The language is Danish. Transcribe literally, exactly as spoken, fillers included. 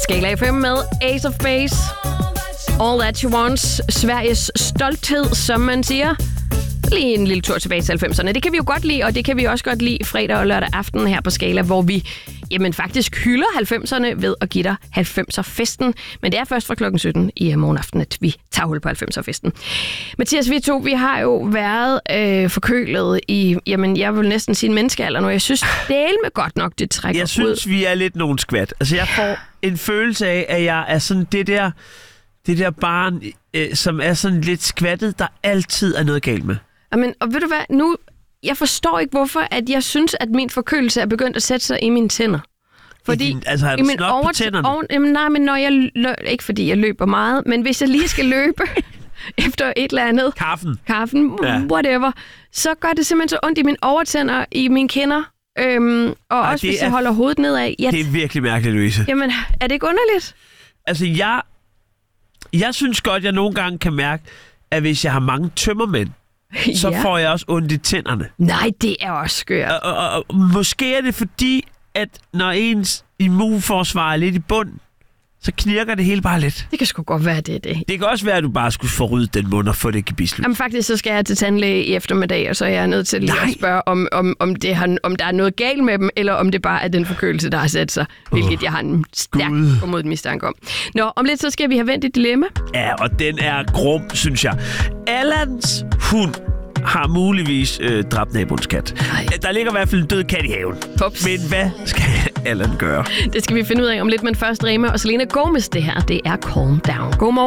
Skala F M med Ace of Base. All That She Wants. Sveriges stolthed, som man siger. Lige en lille tur tilbage til halvfemserne. Det kan vi jo godt lide, og det kan vi også godt lide fredag og lørdag aften her på Skala, hvor vi jamen, faktisk hylder halvfemserne ved at give dig halvfemser-festen. Men det er først fra klokken sytten i morgenaften, at vi tager hul på halvfemser-festen. Mathias, vi to, vi har jo været øh, forkølet i, jamen, jeg vil næsten sige en menneskealder nu. Jeg synes, det er med godt nok, det trækker ud. Jeg synes, ud. vi er lidt nogen skvat. Altså, jeg får en følelse af, at jeg er sådan det der, det der barn, øh, som er sådan lidt skvattet, der altid er noget galt med. Jamen, og ved du hvad, nu, jeg forstår ikke, hvorfor at jeg synes, at min forkølelse er begyndt at sætte sig i mine tænder. Fordi I din, altså har du snot over, på tænderne? Over, jamen, nej, men når jeg lø, ikke fordi jeg løber meget, men hvis jeg lige skal løbe efter et eller andet... Kaffen. Kaffen, ja. Whatever. Så gør det simpelthen så ondt i mine overtænder, i mine kinder, øhm, og Ej, også hvis er, jeg holder hovedet nedad. Jeg, det er virkelig mærkeligt, Louise. Jamen, er det ikke underligt? Altså, jeg, jeg synes godt, jeg nogle gange kan mærke, at hvis jeg har mange tømmermænd, så ja. får jeg også ondt i tænderne. Nej, det er også skørt. Og, og, og måske er det fordi, at når ens immunforsvar er lidt i bund, så knirker det hele bare lidt. Det kan sgu godt være, det er det. Det kan også være, at du bare skulle få ryddet den mund og få det gebislet. Jamen faktisk, så skal jeg til tandlæge i eftermiddag, og så er jeg nødt til lige at spørge, om, om, om, det har, om der er noget galt med dem, eller om det bare er den forkølelse, der har sat sig, hvilket uh, jeg har en stærk formodet mistanke om. Nå, om lidt så skal vi have vendt et dilemma. Ja, og den er grum, synes jeg. Allans hund har muligvis øh, dræbt naboens kat. Ej. Der ligger i hvert fald en død kat i haven. Pops. Men hvad skal Allan gøre? Det skal vi finde ud af om lidt, men først Rema og Selena Gomez. Det her, det er Calm Down. Godmorgen.